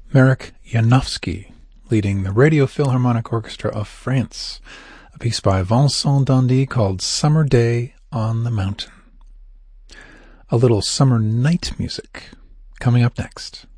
Marek Janowski, leading the Radio Philharmonic Orchestra of France, a piece by Vincent Dandy called Summer Day on the Mountain. A little summer night music coming up next.